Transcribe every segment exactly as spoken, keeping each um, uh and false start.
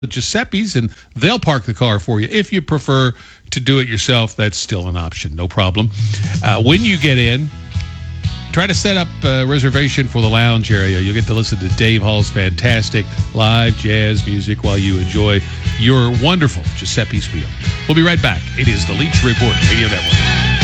Giuseppe's, and they'll park the car for you. If you prefer to do it yourself, that's still an option. No problem. Uh, when you get in, try to set up a reservation for the lounge area. You'll get to listen to Dave Hall's fantastic live jazz music while you enjoy your wonderful Giuseppe's meal. We'll be right back. It is the Leach Report Radio Network.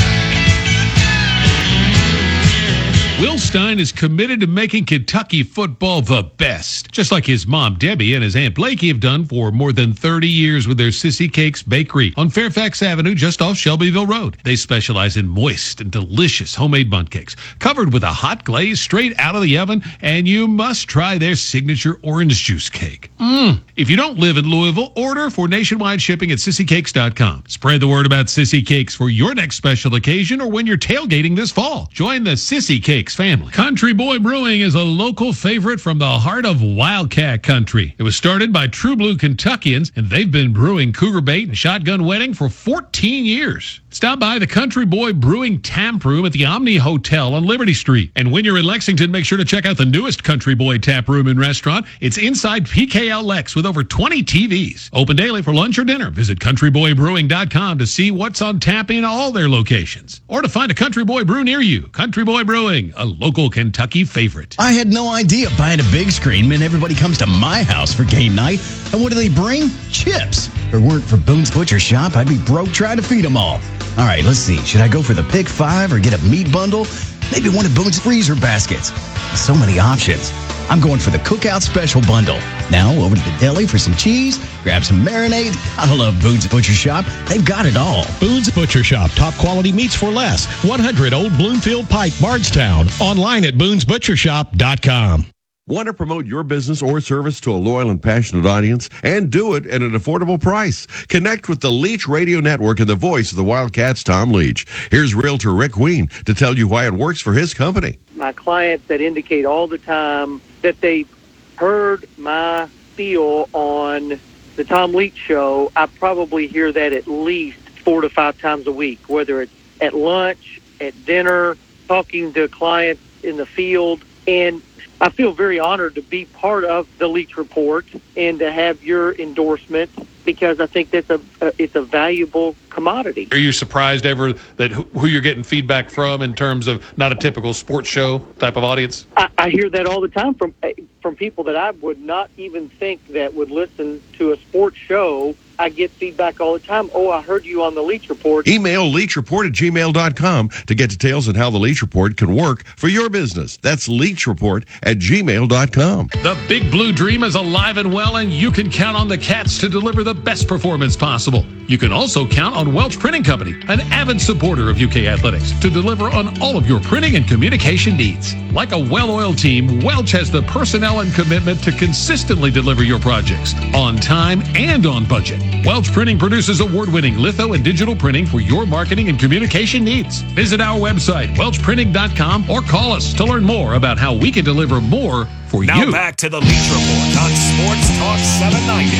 Will Stein is committed to making Kentucky football the best, just like his mom, Debbie, and his Aunt Blakey have done for more than thirty years with their Sissy Cakes Bakery on Fairfax Avenue, just off Shelbyville Road. They specialize in moist and delicious homemade bundt cakes, covered with a hot glaze straight out of the oven, and you must try their signature orange juice cake. Mmm. If you don't live in Louisville, order for nationwide shipping at sissy cakes dot com. Spread the word about Sissy Cakes for your next special occasion or when you're tailgating this fall. Join the Sissy Cakes family. Country Boy Brewing is a local favorite from the heart of Wildcat Country. It was started by True Blue Kentuckians, and they've been brewing Cougar Bait and Shotgun Wedding for fourteen years. Stop by the Country Boy Brewing Tap Room at the Omni Hotel on Liberty Street. And when you're in Lexington, make sure to check out the newest Country Boy Tap Room and Restaurant. It's inside P K L Lex with over twenty T Vs. Open daily for lunch or dinner. Visit country boy brewing dot com to see what's on tap in all their locations. Or to find a Country Boy brew near you. Country Boy Brewing, a local Kentucky favorite. I had no idea buying a big screen meant everybody comes to my house for game night. And what do they bring? Chips. If it weren't for Boone's Butcher Shop, I'd be broke trying to feed them all. All right, let's see. Should I go for the pick five or get a meat bundle? Maybe one of Boone's freezer baskets. So many options. I'm going for the Cookout Special Bundle. Now over to the deli for some cheese, grab some marinade. I love Boone's Butcher Shop. They've got it all. Boone's Butcher Shop. Top quality meats for less. one hundred Old Bloomfield Pike, Bardstown. Online at boons butcher shop dot com. Want to promote your business or service to a loyal and passionate audience and do it at an affordable price? Connect with the Leach Radio Network and the voice of the Wildcats, Tom Leach. Here's Realtor Rick Ween to tell you why it works for his company. My clients that indicate all the time that they heard my feel on the Tom Leach Show, I probably hear that at least four to five times a week, whether it's at lunch, at dinner, talking to clients in the field. And I feel very honored to be part of the Leach Report and to have your endorsement, because I think that's a, a it's a valuable commodity. Are you surprised ever that who you're getting feedback from in terms of not a typical sports show type of audience? I, I hear that all the time from from people that I would not even think that would listen to a sports show. I get feedback all the time. Oh, I heard you on the Leach Report. Email leach report at gmail dot com to get details on how the Leach Report can work for your business. That's leach report at gmail dot com. The Big Blue Dream is alive and well, and you can count on the Cats to deliver the best performance possible. You can also count on Welch Printing Company, an avid supporter of U K Athletics, to deliver on all of your printing and communication needs. Like a well-oiled team, Welch has the personnel and commitment to consistently deliver your projects on time and on budget. Welch Printing produces award-winning litho and digital printing for your marketing and communication needs. Visit our website, welch printing dot com, or call us to learn more about how we can deliver more for now you. Now back to the Leach Report on Sports Talk seven ninety.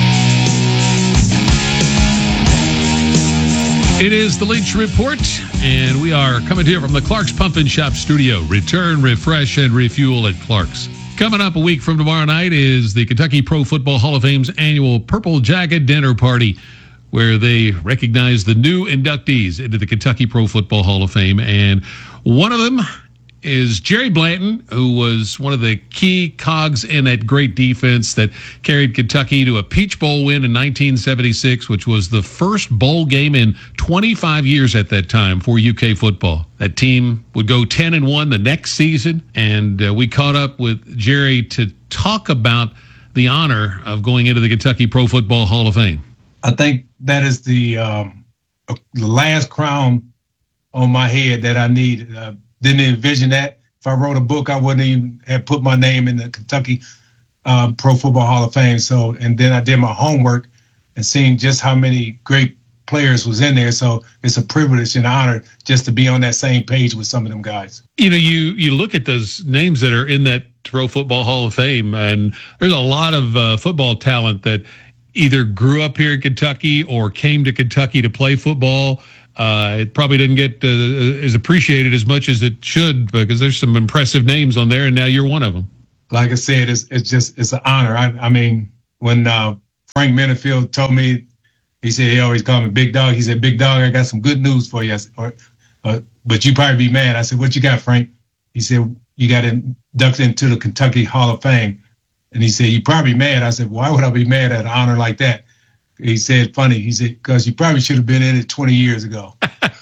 It is the Leach Report, and we are coming to you from the Clark's Pump and Shop studio. Return, refresh, and refuel at Clark's. Coming up a week from tomorrow night is the Kentucky Pro Football Hall of Fame's annual Purple Jacket Dinner Party, where they recognize the new inductees into the Kentucky Pro Football Hall of Fame. And one of them is Jerry Blanton, who was one of the key cogs in that great defense that carried Kentucky to a Peach Bowl win in nineteen seventy-six, which was the first bowl game in twenty-five years at that time for U K football. That team would go ten and one the next season, and uh, we caught up with Jerry to talk about the honor of going into the Kentucky Pro Football Hall of Fame. I think that is the um, the last crown on my head that I need. Uh, didn't envision that. If I wrote a book, I wouldn't even have put my name in the Kentucky uh, Pro Football Hall of Fame. So, and then I did my homework and seeing just how many great players was in there. So it's a privilege and honor just to be on that same page with some of them guys. You know, you you look at those names that are in that Pro Football Hall of Fame, and there's a lot of uh, football talent that either grew up here in Kentucky or came to Kentucky to play football. Uh, it probably didn't get uh, as appreciated as much as it should, because there's some impressive names on there, and now you're one of them. Like I said, it's it's just it's an honor. I, I mean, when uh, Frank Minifield told me, he said he always called me Big Dog. He said, Big Dog, I got some good news for you. I said, or, uh, but you probably be mad. I said, what you got, Frank? He said, you got inducted into the Kentucky Hall of Fame. And he said, you probably mad. I said, why would I be mad at an honor like that? He said, funny. He said, because you probably should have been in it twenty years ago.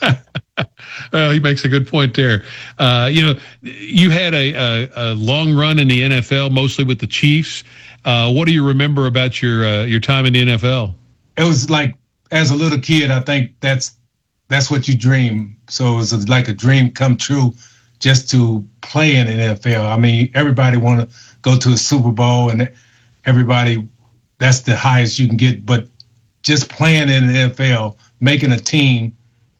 Well, he makes a good point there. Uh, you know, you had a, a, a long run in the N F L, mostly with the Chiefs. Uh, what do you remember about your uh, your time in the N F L? It was like, as a little kid, I think that's that's what you dream. So it was like a dream come true just to play in the N F L. I mean, everybody want to go to a Super Bowl, and everybody, that's the highest you can get. But just playing in the N F L, making a team,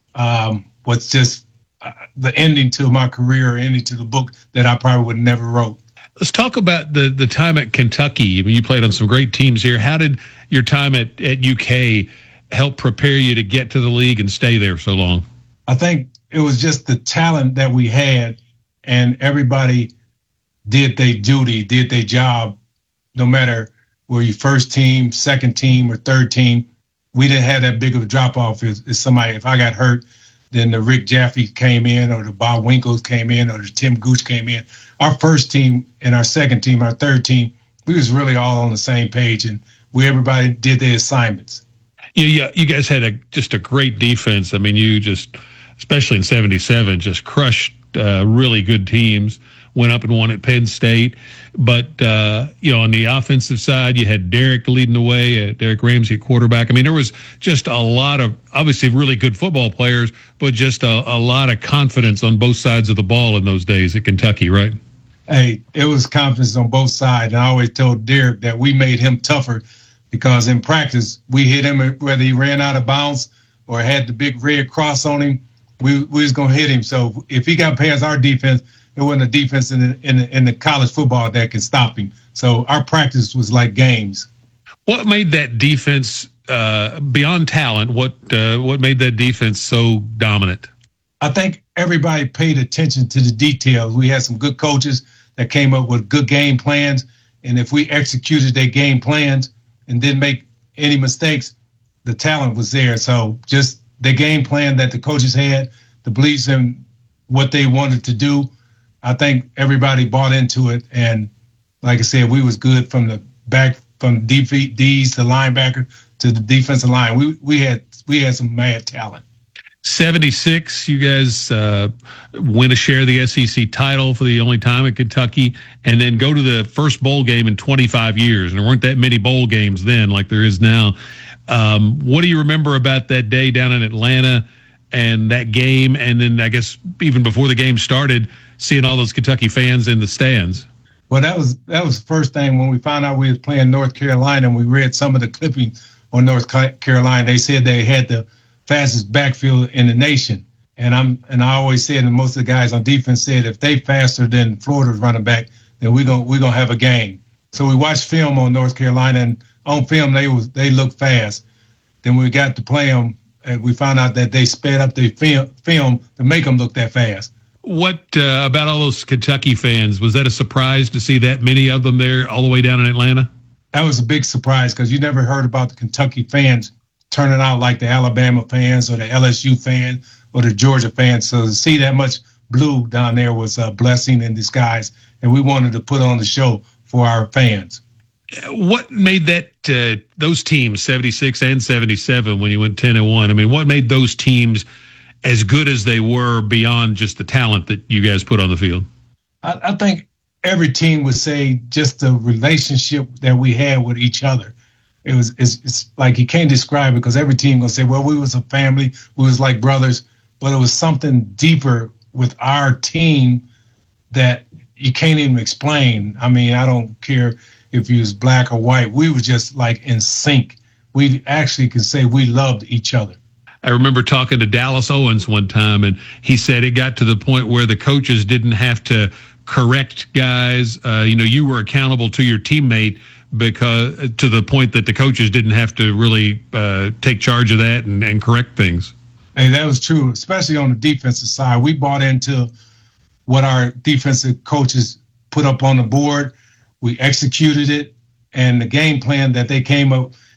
um, was just uh, the ending to my career, ending to the book that I probably would never wrote. Let's talk about the the time at Kentucky. I mean, you played on some great teams here. How did your time at, at U K help prepare you to get to the league and stay there so long? I think it was just the talent that we had, and everybody did their duty, did their job, no matter were you first team, second team, or third team. We didn't have that big of a drop-off. As, as somebody, if I got hurt, then the Rick Jaffe came in, or the Bob Winkles came in, or the Tim Gooch came in. Our first team and our second team, our third team, we was really all on the same page, and we everybody did their assignments. You, you, you guys had a just a great defense. I mean, you just, especially in seventy-seven, just crushed uh, really good teams. Went up and won at Penn State. But, uh, you know, on the offensive side, you had Derek leading the way, uh, Derek Ramsey at quarterback. I mean, there was just a lot of, obviously, really good football players, but just a, a lot of confidence on both sides of the ball in those days at Kentucky, right? Hey, it was confidence on both sides. And I always told Derek that we made him tougher because in practice, we hit him whether he ran out of bounds or had the big red cross on him, we, we was going to hit him. So if he got past our defense, it wasn't a defense in the, in the, in the college football that could stop him. So our practice was like games. What made that defense, uh, beyond talent, what uh, what made that defense so dominant? I think everybody paid attention to the details. We had some good coaches that came up with good game plans. And if we executed their game plans and didn't make any mistakes, the talent was there. So just the game plan that the coaches had, the beliefs in what they wanted to do, I think everybody bought into it. And like I said, we was good from the back, from D Ds to linebacker to the defensive line. We we had we had some mad talent. seventy-six, you guys uh, win a share of the S E C title for the only time at Kentucky, and then go to the first bowl game in twenty-five years. And there weren't that many bowl games then like there is now. Um, what do you remember about that day down in Atlanta and that game? And then I guess even before the game started, seeing all those Kentucky fans in the stands. Well, that was that was the first thing when we found out we was playing North Carolina, and we read some of the clipping on North Carolina. They said they had the fastest backfield in the nation. And I'm and I always said, and most of the guys on defense said, if they faster than Florida's running back, then we're gonna we're gonna have a game. So we watched film on North Carolina, and on film they was they looked fast. Then when we got to play them, and we found out that they sped up their film film to make them look that fast. What uh, about all those Kentucky fans? Was that a surprise to see that many of them there all the way down in Atlanta? That was a big surprise because you never heard about the Kentucky fans turning out like the Alabama fans or the L S U fans or the Georgia fans. So to see that much blue down there was a blessing in disguise, and we wanted to put on the show for our fans. What made that uh, those teams, seventy-six and seventy-seven, when you went ten and one? I mean, what made those teams as good as they were beyond just the talent that you guys put on the field? I, I think every team would say just the relationship that we had with each other. It was it's, it's like you can't describe it because every team gonna say, well, we was a family, we was like brothers, but it was something deeper with our team that you can't even explain. I mean, I don't care if you was black or white. We were just like in sync. We actually can say we loved each other. I remember talking to Dallas Owens one time, and he said it got to the point where the coaches didn't have to correct guys. Uh, you know, you were accountable to your teammate because to the point that the coaches didn't have to really uh, take charge of that and, and correct things. Hey, that was true, especially on the defensive side. We bought into what our defensive coaches put up on the board. We executed it, and the game plan that they came up,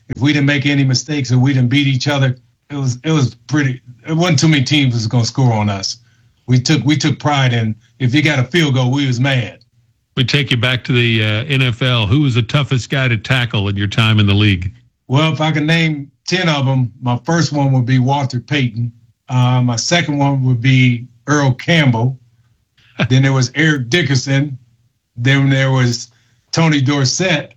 if we didn't make any mistakes or we didn't beat each other, it was it was pretty. It wasn't too many teams was going to score on us. We took we took pride in if you got a field goal, we was mad. We take you back to the uh, N F L. Who was the toughest guy to tackle in your time in the league? Well, if I could name ten of them, my first one would be Walter Payton. Uh, my second one would be Earl Campbell. Then there was Eric Dickerson. Then there was Tony Dorsett.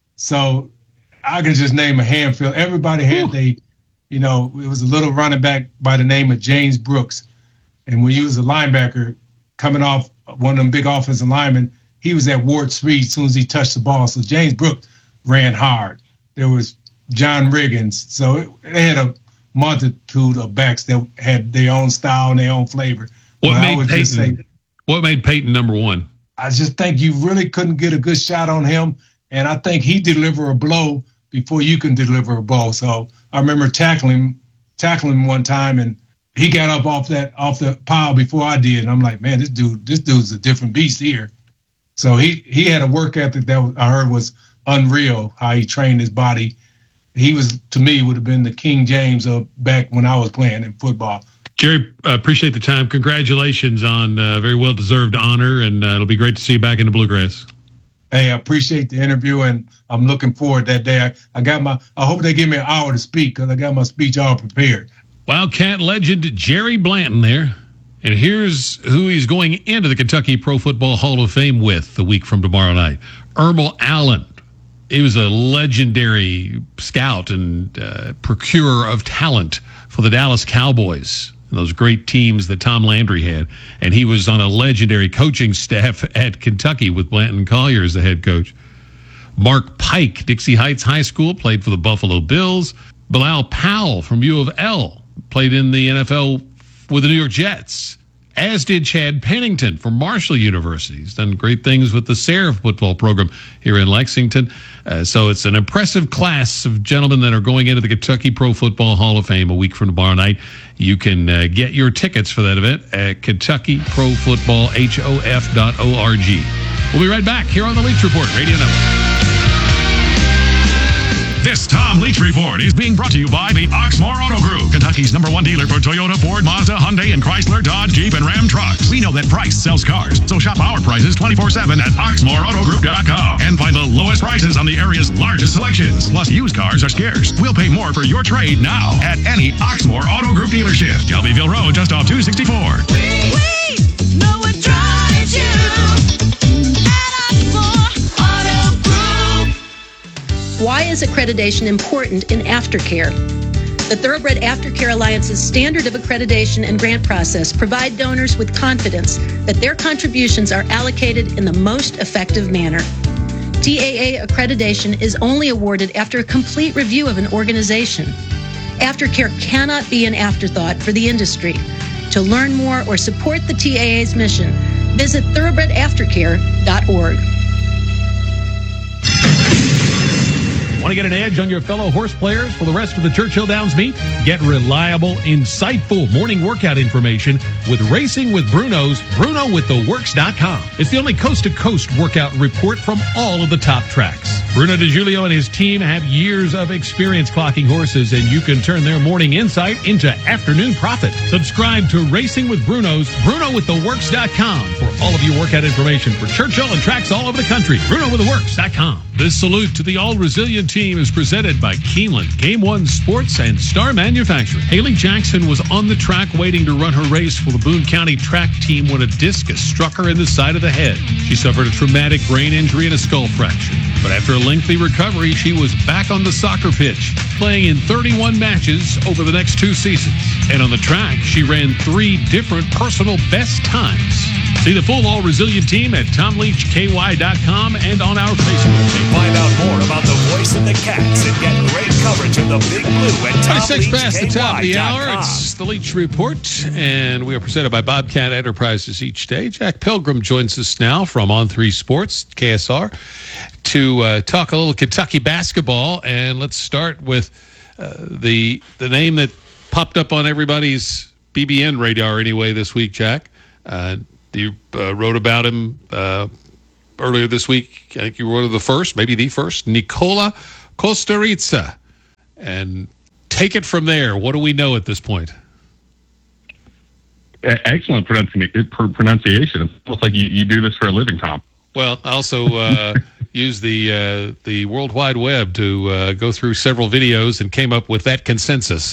So I can just name a handful. Everybody had they, you know, it was a little running back by the name of James Brooks. And when you was a linebacker coming off one of them big offensive linemen, he was at warp speed as soon as he touched the ball. So James Brooks ran hard. There was John Riggins. So it, they had a multitude of backs that had their own style and their own flavor. What but made Peyton? Say, what made Peyton number one? I just think you really couldn't get a good shot on him, and I think he delivered a blow before you can deliver a blow. So I remember tackling tackling him one time, and he got up off that off the pile before I did, and I'm like, man, this dude, this dude's a different beast here. So he he had a work ethic that I heard was unreal. How he trained his body. He was, to me, would have been the King James of back when I was playing in football. Jerry, uh, appreciate the time. Congratulations on a uh, very well-deserved honor, and uh, it'll be great to see you back in the Bluegrass. Hey, I appreciate the interview, and I'm looking forward that day. I, I got my. I hope they give me an hour to speak because I got my speech all prepared. Wildcat legend Jerry Blanton there. And here's who he's going into the Kentucky Pro Football Hall of Fame with a week from tomorrow night. Ermal Allen. He was a legendary scout and uh, procurer of talent for the Dallas Cowboys, those great teams that Tom Landry had. And he was on a legendary coaching staff at Kentucky with Blanton Collier as the head coach. Mark Pike, Dixie Heights High School, played for the Buffalo Bills. Bilal Powell from U of L played in the N F L with the New York Jets, as did Chad Pennington from Marshall University. He's done great things with the Seraph football program here in Lexington. Uh, so it's an impressive class of gentlemen that are going into the Kentucky Pro Football Hall of Fame a week from tomorrow night. You can uh, get your tickets for that event at Kentucky Pro Football H O F dot org. We'll be right back here on the Leach Report Radio Network. This Tom Leach Report is being brought to you by the Oxmoor Auto Group, Kentucky's number one dealer for Toyota, Ford, Mazda, Hyundai, and Chrysler, Dodge, Jeep, and Ram trucks. We know that price sells cars, so shop our prices twenty-four seven at oxmoor auto group dot com and find the lowest prices on the area's largest selections. Plus, used cars are scarce. We'll pay more for your trade now at any Oxmoor Auto Group dealership. Shelbyville Road, just off two sixty-four. We, we know what drives you at Oxmoor Auto Group. Why is accreditation important in aftercare? The Thoroughbred Aftercare Alliance's standard of accreditation and grant process provide donors with confidence that their contributions are allocated in the most effective manner. T A A accreditation is only awarded after a complete review of an organization. Aftercare cannot be an afterthought for the industry. To learn more or support the T A A's mission, visit thoroughbred aftercare dot org. Want to get an edge on your fellow horse players for the rest of the Churchill Downs meet? Get reliable, insightful morning workout information with Racing with Bruno's Bruno with the Works dot com. It's the only coast-to-coast workout report from all of the top tracks. Bruno DeJulio and his team have years of experience clocking horses, and you can turn their morning insight into afternoon profit. Subscribe to Racing with Bruno's Bruno with the Works dot com for all of your workout information for Churchill and tracks all over the country. Bruno with the Works dot com. This salute to the all-resilient team is presented by Keeneland, Game One Sports, and Star Manufacturing. Haley Jackson was on the track waiting to run her race for the Boone County track team when a discus struck her in the side of the head. She suffered a traumatic brain injury and a skull fracture. But after a lengthy recovery, she was back on the soccer pitch, playing in thirty-one matches over the next two seasons. And on the track, she ran three different personal best times. See the full all-resilient team at tom leach k y dot com and on our Facebook page. Find out more about the voice of the Cats and get great coverage of the Big Blue at tom twenty-six leach past the top of the k y dot hour. com. It's the Leach Report, and we are presented by Bobcat Enterprises each day. Jack Pilgrim joins us now from On three Sports, K S R, to uh, talk a little Kentucky basketball. And let's start with uh, the the name that popped up on everybody's B B N radar anyway this week, Jack. Uh, you uh, wrote about him uh, earlier this week. I think you were one of the first, maybe the first, Nikola Kosturica. and take it from there. What do we know at this point? Excellent pronunci- pronunciation. It's almost like you, you do this for a living, Tom. Well, I also uh, used the uh, the World Wide Web to uh, go through several videos and came up with that consensus.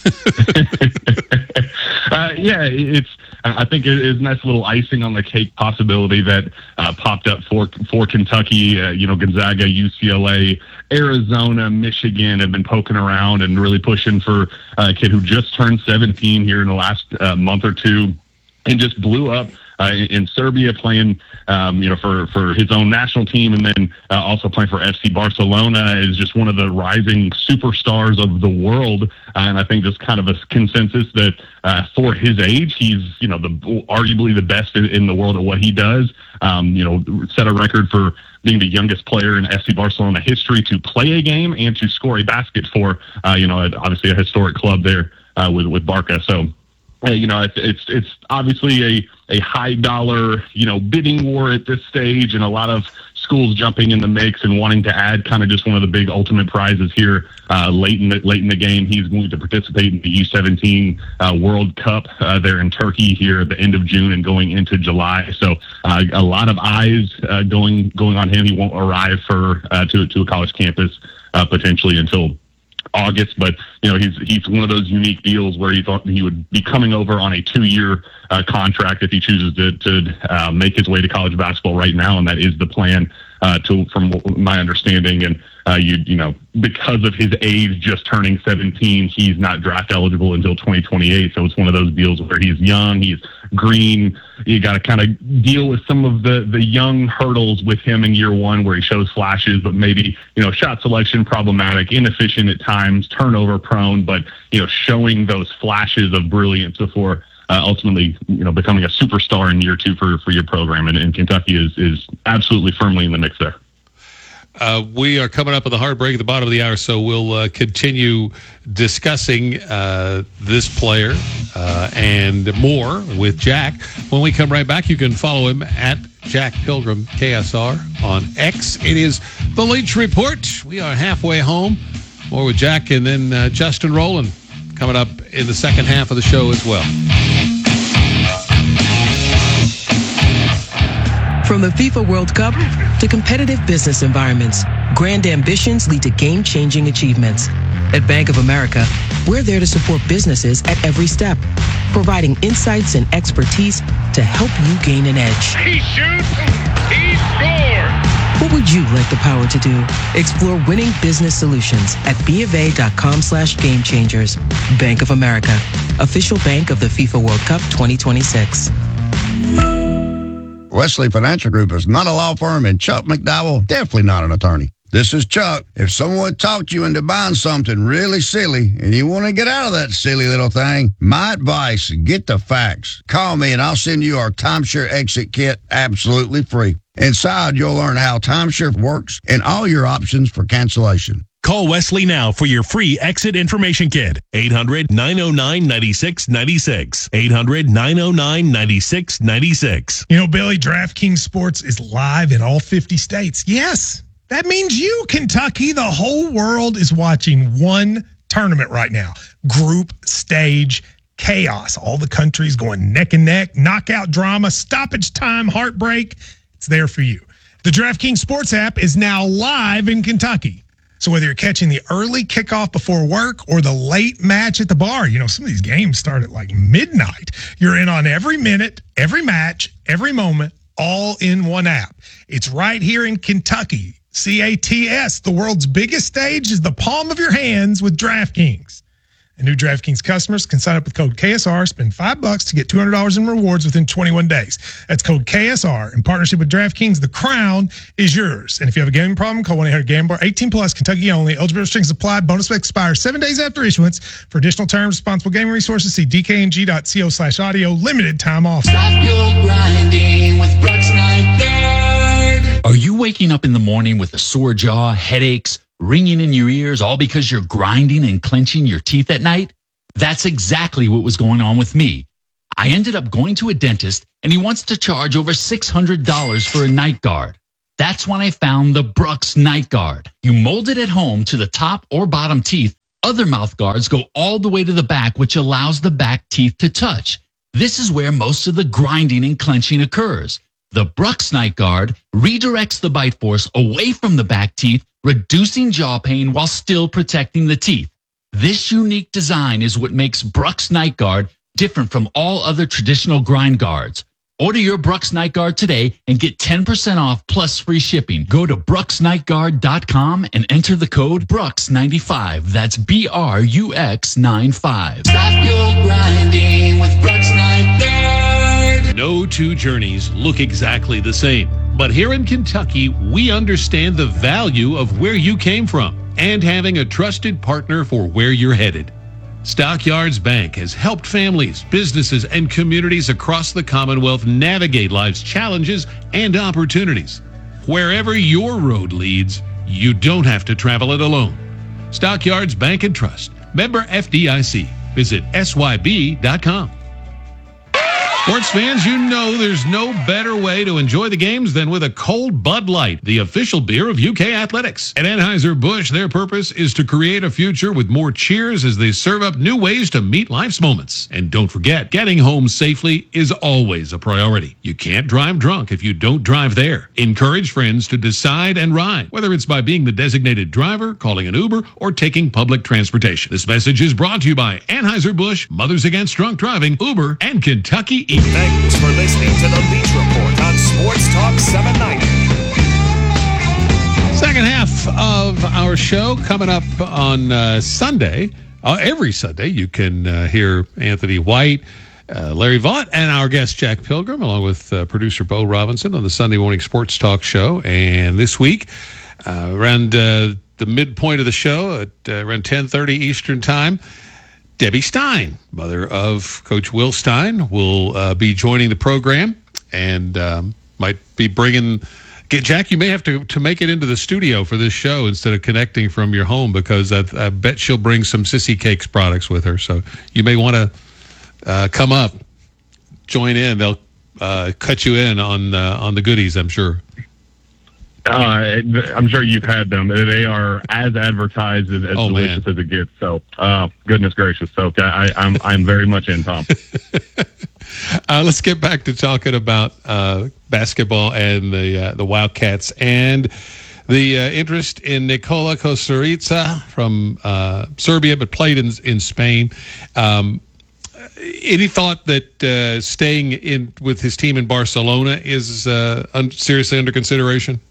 uh, yeah, it's. I think it is a nice little icing on the cake possibility that uh, popped up for for Kentucky. Uh, you know, Gonzaga, U C L A, Arizona, Michigan have been poking around and really pushing for a kid who just turned seventeen here in the last uh, month or two and just blew up. Uh, in Serbia, playing um, you know for, for his own national team, and then uh, also playing for F C Barcelona, is just one of the rising superstars of the world. Uh, and I think just kind of a consensus that uh, for his age, he's you know the arguably the best in, in the world at what he does. Um, you know, set a record for being the youngest player in F C Barcelona history to play a game and to score a basket for uh, you know obviously a historic club there uh, with with Barca. So. Uh, you know, it's, it's it's obviously a, a high dollar, you know, bidding war at this stage, and a lot of schools jumping in the mix and wanting to add kind of just one of the big ultimate prizes here uh, late in the late in the game. He's going to participate in the U seventeen uh, World Cup uh, there in Turkey here at the end of June and going into July. So uh, a lot of eyes uh, going going on him. He won't arrive for uh, to to a college campus uh, potentially until August, but you know he's he's one of those unique deals where he thought he would be coming over on a two-year uh, contract if he chooses to, to uh, make his way to college basketball right now, and that is the plan. Uh, to from my understanding, and uh, you you know because of his age, just turning seventeen, he's not draft eligible until twenty twenty-eight. So it's one of those deals where he's young, he's green. You got to kind of deal with some of the the young hurdles with him in year one, where he shows flashes, but maybe you know shot selection problematic, inefficient at times, turnover prone, but you know showing those flashes of brilliance before. Uh, ultimately, you know, becoming a superstar in year two for, for your program, and, and Kentucky is is absolutely firmly in the mix there. Uh, we are coming up at the hard break at the bottom of the hour, so we'll uh, continue discussing uh, this player uh, and more with Jack. When we come right back, you can follow him at Jack Pilgrim K S R on X. It is the Leach Report. We are halfway home. More with Jack, and then uh, Justin Rowland coming up in the second half of the show as well. From the FIFA World Cup to competitive business environments, grand ambitions lead to game-changing achievements. At Bank of America, we're there to support businesses at every step, providing insights and expertise to help you gain an edge. He shoots, he scores! What would you like the power to do? Explore winning business solutions at BofA.com slash game changers. Bank of America, official bank of the FIFA World Cup twenty twenty-six. Wesley Financial Group is not a law firm, and Chuck McDowell, definitely not an attorney. This is Chuck. If someone talked you into buying something really silly and you want to get out of that silly little thing, my advice, get the facts. Call me and I'll send you our timeshare exit kit absolutely free. Inside, you'll learn how timeshare works and all your options for cancellation. Call Wesley now for your free exit information kit. eight hundred, nine oh nine, nine six nine six. eight hundred, nine oh nine, nine six nine six. You know, Billy, DraftKings Sports is live in all fifty states. Yes, that means you, Kentucky. The whole world is watching one tournament right now. Group stage chaos. All the countries going neck and neck, knockout drama, stoppage time, heartbreak. It's there for you. The DraftKings Sports app is now live in Kentucky. So whether you're catching the early kickoff before work or the late match at the bar, you know, some of these games start at like midnight. You're in on every minute, every match, every moment, all in one app. It's right here in Kentucky. C A T S, the world's biggest stage is the palm of your hands with DraftKings. And new DraftKings customers can sign up with code K S R, spend five bucks to get two hundred dollars in rewards within twenty-one days. That's code K S R. In partnership with DraftKings, the crown is yours. And if you have a gambling problem, call one eight hundred gambler. eighteen plus, Kentucky only. Eligibility restrictions apply. Bonus expires seven days after issuance. For additional terms, responsible gaming resources, see d k n g dot co slash audio. Limited time offer. Stop your grinding with Brooks Night. Are you waking up in the morning with a sore jaw, headaches, ringing in your ears, all because you're grinding and clenching your teeth at night? That's exactly what was going on with me. I ended up going to a dentist, and he wants to charge over six hundred dollars for a night guard. That's when I found the Brooks Night Guard. You mold it at home to the top or bottom teeth Other mouth guards go all the way to the back, which allows the back teeth to touch. This is where most of the grinding and clenching occurs. The Brux Night Guard redirects the bite force away from the back teeth, reducing jaw pain while still protecting the teeth. This unique design is what makes Brux Night Guard different from all other traditional grind guards. Order your Brux Night Guard today and get ten percent off plus free shipping. Go to brux night guard dot com and enter the code Brux ninety-five. That's B R U X ninety-five. Stop your grinding with Brux Night Guard. No two journeys look exactly the same. But here in Kentucky, we understand the value of where you came from and having a trusted partner for where you're headed. Stockyards Bank has helped families, businesses, and communities across the Commonwealth navigate life's challenges and opportunities. Wherever your road leads, you don't have to travel it alone. Stockyards Bank and Trust. Member F D I C. Visit S Y B dot com. Sports fans, you know there's no better way to enjoy the games than with a cold Bud Light, the official beer of U K Athletics. At Anheuser-Busch, their purpose is to create a future with more cheers as they serve up new ways to meet life's moments. And don't forget, getting home safely is always a priority. You can't drive drunk if you don't drive there. Encourage friends to decide and ride, whether it's by being the designated driver, calling an Uber, or taking public transportation. This message is brought to you by Anheuser-Busch, Mothers Against Drunk Driving, Uber, and Kentucky Eats. Thanks for listening to the Leach Report on Sports Talk seven ninety. Second half of our show coming up on uh, Sunday. Uh, every Sunday, you can uh, hear Anthony White, uh, Larry Vaught, and our guest Jack Pilgrim, along with uh, producer Bo Robinson on the Sunday Morning Sports Talk Show. And this week, uh, around uh, the midpoint of the show, at uh, around ten thirty Eastern Time, Debbie Stein, mother of Coach Will Stein, will uh, be joining the program and um, might be bringing. Get, Jack, you may have to, to make it into the studio for this show instead of connecting from your home, because I, I bet she'll bring some Sissy Cakes products with her. So you may want to uh, come up, join in. They'll uh, cut you in on uh, on the goodies, I'm sure. Uh, I'm sure you've had them. They are as advertised as, as oh, delicious man. as it gets. So, uh, goodness gracious. So I, I'm I'm very much in, Tom. uh, let's get back to talking about uh, basketball and the uh, the Wildcats and the uh, interest in Nikola Kosurica from uh, Serbia, but played in in Spain. Um, any thought that uh, staying in with his team in Barcelona is uh, un- seriously under consideration?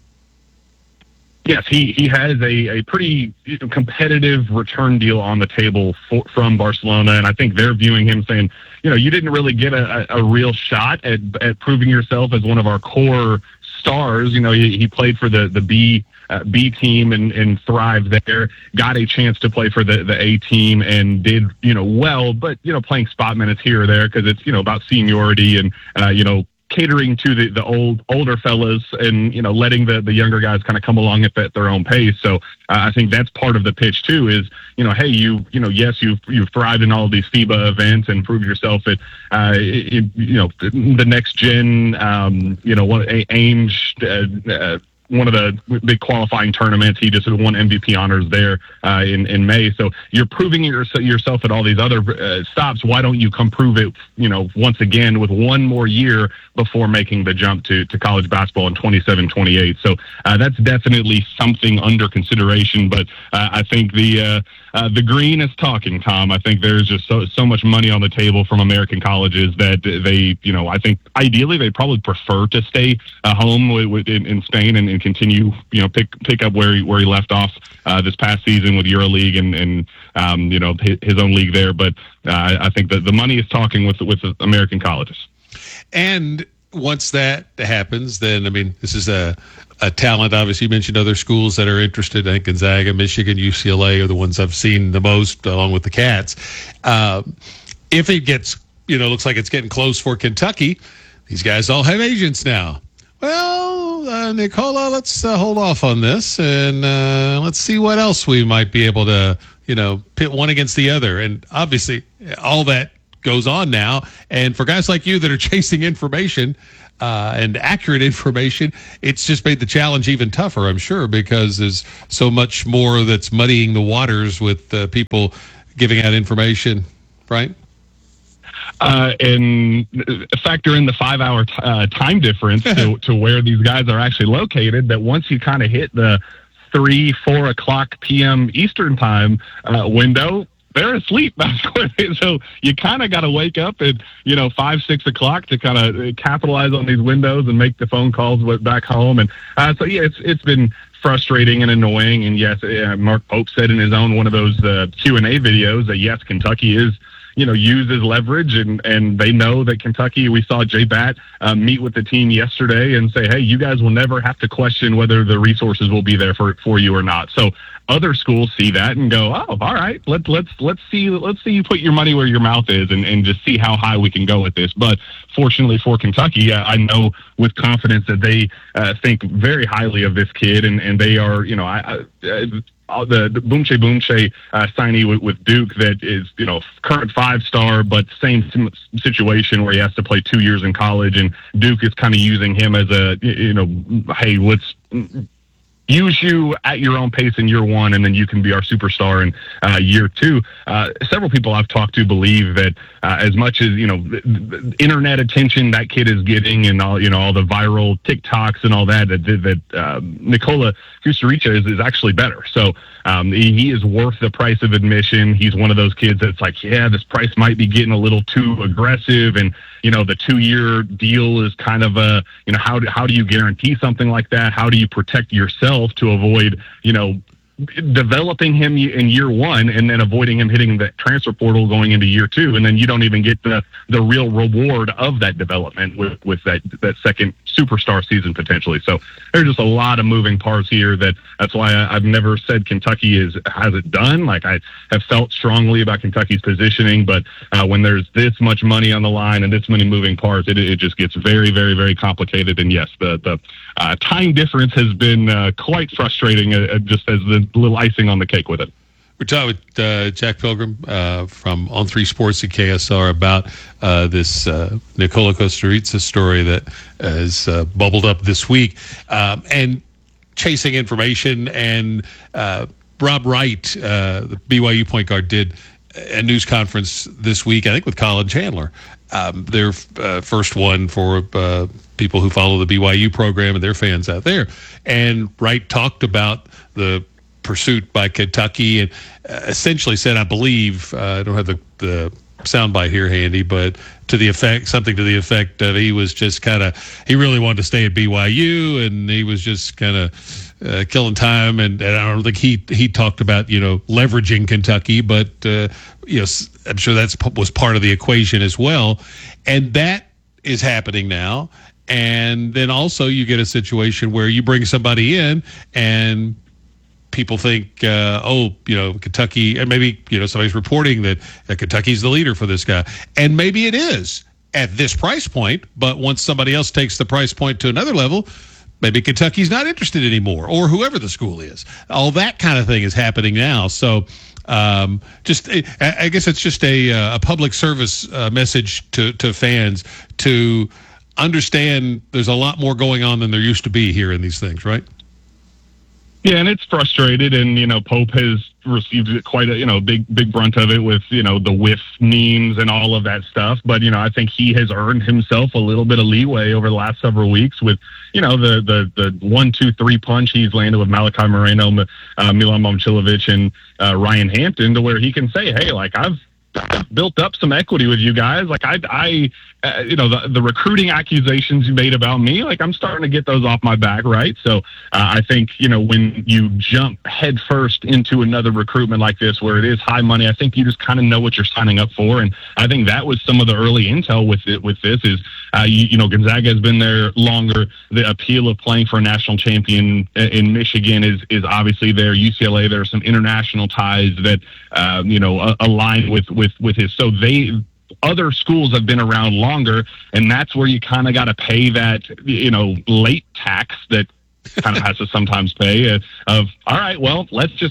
Yes, he, he has a, a pretty competitive return deal on the table for, from Barcelona, and I think they're viewing him saying, you know, you didn't really get a, a real shot at, at proving yourself as one of our core stars. You know, he, he played for the, the B uh, B team and, and thrived there, got a chance to play for the, the A team and did, you know, well, but, you know, playing spot minutes here or there because it's, you know, about seniority and, uh, you know, catering to the, the old older fellas and, you know, letting the, the younger guys kind of come along at, the, at their own pace. So uh, I think that's part of the pitch too is, you know, hey, you, you know, yes, you've, you've thrived in all of these FIBA events and proved yourself at, uh, it, you know, the next gen, um, you know, what aims, uh, uh, one of the big qualifying tournaments. He just won M V P honors there uh, in in May. So you're proving yourself at all these other uh, stops. Why don't you come prove it, you know, once again with one more year before making the jump to, to college basketball in twenty-seven twenty-eight? So uh, that's definitely something under consideration. But uh, I think the uh, uh, the green is talking, Tom. I think there's just so so much money on the table from American colleges that they, you know, I think ideally they probably prefer to stay uh, home with, with, in, in Spain and, and continue, you know, pick pick up where he, where he left off uh, this past season with EuroLeague and and um, you know his, his own league there. But uh, I think that the money is talking with with the American colleges. And once that happens, then I mean, this is a a talent. Obviously, you mentioned other schools that are interested. I think Gonzaga, Michigan, U C L A are the ones I've seen the most, along with the Cats. Um, if it gets, you know, looks like it's getting close for Kentucky, these guys all have agents now. Well, uh, Nikola, let's uh, hold off on this and uh, let's see what else we might be able to, you know, pit one against the other. And obviously, all that goes on now. And for guys like you that are chasing information uh, and accurate information, it's just made the challenge even tougher, I'm sure, because there's so much more that's muddying the waters with uh, people giving out information, right? Uh, and factor in the five-hour t- uh, time difference to, to where these guys are actually located, that once you kind of hit the three, four o'clock p.m. Eastern time uh, window, they're asleep. So you kind of got to wake up at, you know, five, six o'clock to kind of capitalize on these windows and make the phone calls back home. And uh, so, yeah, it's it's been frustrating and annoying. And yes, uh, Mark Pope said in his own one of those uh, Q and A videos that, yes, Kentucky is, you know, used as leverage, and, and they know that Kentucky, we saw Jay Batt uh, meet with the team yesterday and say, hey, you guys will never have to question whether the resources will be there for, for you or not. So other schools see that and go, oh, all right, let's, let's, let's see, let's see you put your money where your mouth is, and, and just see how high we can go with this. But fortunately for Kentucky, I, I know with confidence that they uh, think very highly of this kid, and, and they are, you know, I, I Uh, the, the Boomche Boomche uh, signee with, with Duke that is, you know, current five-star, but same situation where he has to play two years in college, and Duke is kind of using him as a, you know, hey, let's use you at your own pace in year one, and then you can be our superstar in uh, year two. Uh, several people I've talked to believe that uh, as much as, you know, internet attention that kid is getting, and all, you know, all the viral TikToks and all that, that, that um, Nikola Kusarica is, is actually better. So um, he, he is worth the price of admission. He's one of those kids that's like, yeah, this price might be getting a little too aggressive, and, you know, the two-year deal is kind of a, you know, how do, how do you guarantee something like that? How do you protect yourself to avoid, you know, developing him in year one and then avoiding him hitting the transfer portal going into year two, and then you don't even get the the real reward of that development with with that that second superstar season potentially. So there's just a lot of moving parts here. That that's why I, I've never said Kentucky is has it done. Like, I have felt strongly about Kentucky's positioning, but uh, when there's this much money on the line and this many moving parts, it it just gets very very very complicated. And yes, the the uh, time difference has been uh, quite frustrating, uh, just as the little icing on the cake with it. We're talking with uh, Jack Pilgrim uh, from On three Sports at K S R about uh, this uh, Nikola Kusarica story that has uh, bubbled up this week, um, and chasing information. And uh, Rob Wright, uh, the B Y U point guard, did a news conference this week, I think, with Colin Chandler. Um, their uh, first one for uh, people who follow the B Y U program and their fans out there. And Wright talked about the pursuit by Kentucky, and uh, essentially said, I believe, uh, I don't have the, the soundbite here handy, but to the effect, something to the effect of he was just kind of, he really wanted to stay at B Y U, and he was just kind of uh, killing time. And, and I don't think he he talked about, you know, leveraging Kentucky, but uh, you know, I'm sure that's was part of the equation as well. And that is happening now. And then also you get a situation where you bring somebody in and people think, uh, oh, you know, Kentucky, and maybe, you know, somebody's reporting that uh, Kentucky's the leader for this guy. And maybe it is at this price point, but once somebody else takes the price point to another level, maybe Kentucky's not interested anymore, or whoever the school is. All that kind of thing is happening now. So um, just, I guess it's just a, a public service uh, message to, to fans to understand there's a lot more going on than there used to be here in these things, right? Yeah, and it's frustrated, and, you know, Pope has received quite a, you know, big, big brunt of it with, you know, the whiff memes and all of that stuff. But, you know, I think he has earned himself a little bit of leeway over the last several weeks with, you know, the the, the one, two, three punch he's landed with Malachi Moreno, uh, Milan Momcilovic, and uh, Ryan Hampton, to where he can say, hey, like, I've, I've built up some equity with you guys. Like, I, I uh, you know, the, the recruiting accusations you made about me, like, I'm starting to get those off my back, right? So uh, I think, you know, when you jump headfirst into another recruitment like this, where it is high money, I think you just kind of know what you're signing up for. And I think that was some of the early intel with it, with this is, uh, you, you know, Gonzaga has been there longer. The appeal of playing for a national champion in Michigan is, is obviously there. U C L A, there are some international ties that, uh, you know, uh, align with, with, with his. So they, other schools have been around longer, and that's where you kind of got to pay that, you know, late tax that kind of has to sometimes pay uh, of, all right, well, let's just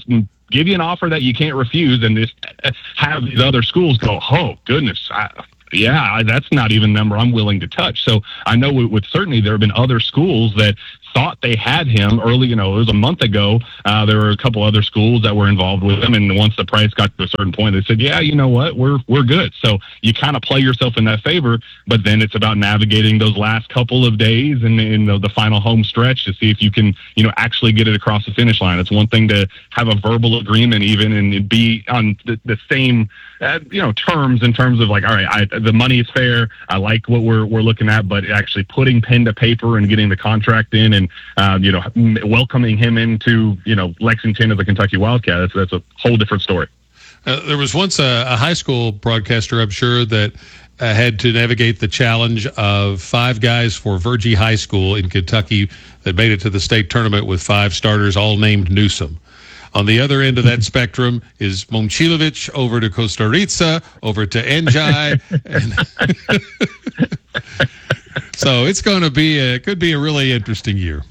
give you an offer that you can't refuse, and just have these other schools go, oh goodness, I, yeah, that's not even a number I'm willing to touch. So I know with, with certainty there have been other schools that thought they had him early. You know, it was a month ago. Uh, there were a couple other schools that were involved with him, and once the price got to a certain point, they said, "Yeah, you know what, we're we're good." So you kind of play yourself in that favor, but then it's about navigating those last couple of days and in the, the final home stretch to see if you can, you know, actually get it across the finish line. It's one thing to have a verbal agreement, even, and be on the, the same, uh, you know, terms in terms of like, all right, I, the money is fair. I like what we're we're looking at, but actually putting pen to paper and getting the contract in, and uh, you know, welcoming him into, you know, Lexington as a Kentucky Wildcat, that's, that's a whole different story. Uh, there was once a, a high school broadcaster, I'm sure, that uh, had to navigate the challenge of five guys for Virgie High School in Kentucky that made it to the state tournament with five starters, all named Newsom. On the other end of that spectrum is Momcilovic over to Costa Rica, over to Njai. and so it's going to be a, it could be a really interesting year.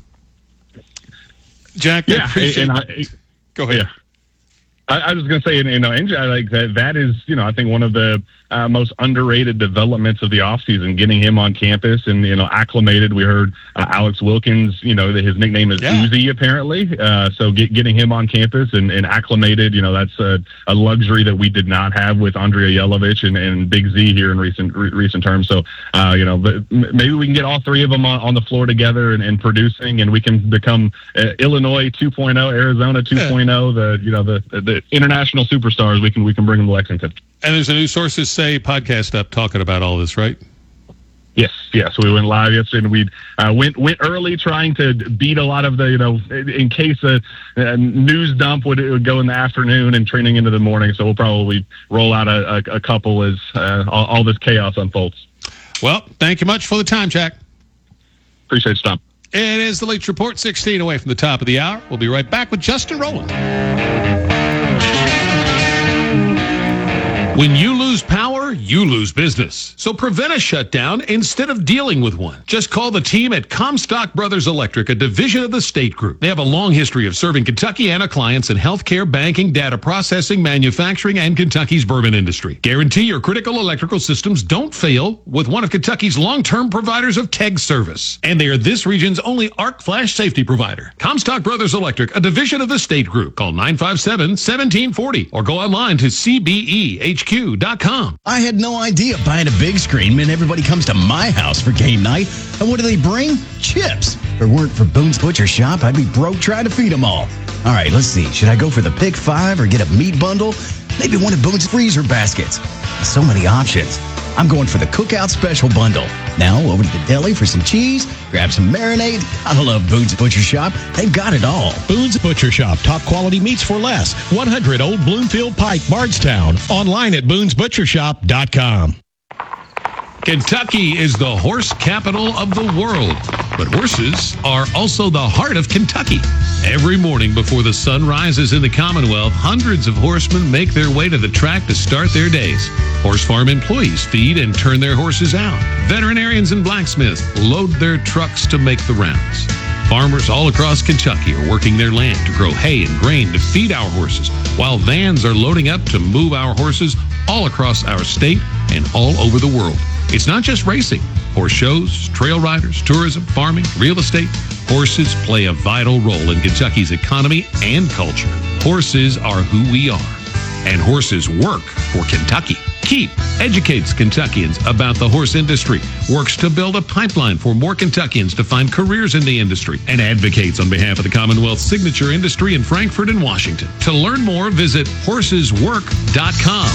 Jack, yeah, I appreciate and I, Go ahead. Yeah. I, I was going to say, you know, N J, like that, that is, you know, I think one of the uh, most underrated developments of the offseason, getting him on campus and, you know, acclimated. We heard uh, Alex Wilkins, you know, that his nickname is yeah. Uzi, apparently. Uh, so get, getting him on campus and, and acclimated, you know, that's a, a luxury that we did not have with Andrea Yelovich and, and Big Z here in recent re- recent terms. So, uh, you know, but maybe we can get all three of them on, on the floor together and, and producing, and we can become uh, Illinois two point oh, Arizona two point oh, yeah. the, you know, the, the international superstars. We can, we can bring them to Lexington. And there's a new Sources Say podcast up talking about all this, right? Yes, yes. We went live yesterday, and we uh, went went early, trying to beat a lot of the, you know, in case a, a news dump would, would go in the afternoon and training into the morning. So we'll probably roll out a, a, a couple as uh, all, all this chaos unfolds. Well, thank you much for the time, Jack. Appreciate it, Tom. It is the Leach Report, sixteen away from the top of the hour. We'll be right back with Justin Rowland. When you lose power, you lose business. So prevent a shutdown instead of dealing with one. Just call the team at Comstock Brothers Electric, a division of the State Group. They have a long history of serving Kentuckiana clients in healthcare, banking, data processing, manufacturing, and Kentucky's bourbon industry. Guarantee your critical electrical systems don't fail with one of Kentucky's long-term providers of T E G service. And they are this region's only arc flash safety provider. Comstock Brothers Electric, a division of the State Group. Call nine five seven, one seven four zero or go online to C B E H Q dot com. I had no idea buying a big screen meant everybody comes to my house for game night. And what do they bring? Chips. If it weren't for Boone's Butcher Shop, I'd be broke trying to feed them all. All right, let's see. Should I go for the pick five or get a meat bundle? Maybe one of Boone's freezer baskets. So many options. I'm going for the Cookout Special Bundle. Now over to the deli for some cheese, grab some marinade. I love Boone's Butcher Shop. They've got it all. Boone's Butcher Shop. Top quality meats for less. one hundred Old Bloomfield Pike, Bardstown. Online at boons butcher shop dot com. Kentucky is the horse capital of the world, but horses are also the heart of Kentucky. Every morning before the sun rises in the Commonwealth, hundreds of horsemen make their way to the track to start their days. Horse farm employees feed and turn their horses out. Veterinarians and blacksmiths load their trucks to make the rounds. Farmers all across Kentucky are working their land to grow hay and grain to feed our horses, while vans are loading up to move our horses all across our state and all over the world. It's not just racing. Horse shows, trail riders, tourism, farming, real estate. Horses play a vital role in Kentucky's economy and culture. Horses are who we are, and horses work for Kentucky. KEEP educates Kentuckians about the horse industry, works to build a pipeline for more Kentuckians to find careers in the industry, and advocates on behalf of the Commonwealth's signature industry in Frankfort and Washington. To learn more, visit horses work dot com.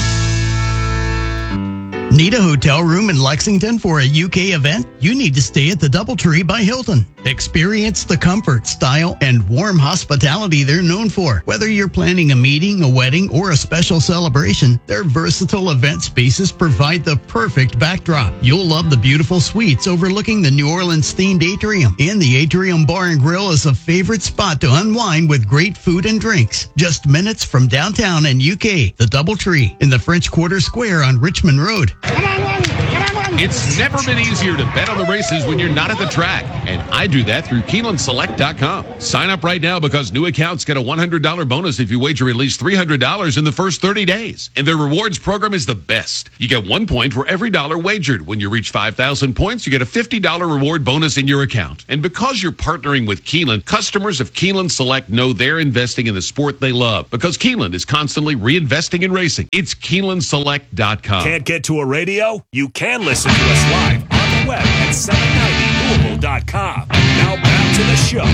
Need a hotel room in Lexington for a U K event? You need to stay at the DoubleTree by Hilton. Experience the comfort, style, and warm hospitality they're known for. Whether you're planning a meeting, a wedding, or a special celebration, their versatile event spaces provide the perfect backdrop. You'll love the beautiful suites overlooking the New Orleans-themed atrium. And the Atrium Bar and Grill is a favorite spot to unwind with great food and drinks. Just minutes from downtown and U K, the DoubleTree in the French Quarter Square on Richmond Road. Come on, one. Come on, one. It's never been easier to bet on the races when you're not at the track, and I do that through Keeneland Select dot com. Sign up right now because new accounts get a one hundred dollars bonus if you wager at least three hundred dollars in the first thirty days. And their rewards program is the best. You get one point for every dollar wagered. When you reach five thousand points, you get a fifty dollars reward bonus in your account. And because you're partnering with Keeneland, customers of Keeneland Select know they're investing in the sport they love because Keeneland is constantly reinvesting in racing. It's Keeneland Select dot com. Can't get to a radio? You can listen to us live on the web at seven ninety Louisville dot com. Now back to the show.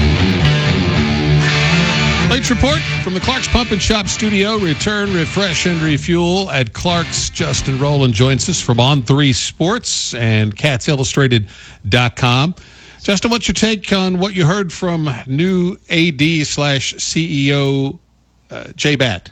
Late report from the Clark's Pump and Shop studio. Return, refresh, and refuel at Clark's. Justin Rowland joins us from On three Sports and Cats Illustrated dot com. Justin, what's your take on what you heard from new A D slash C E O uh, Jay Batt?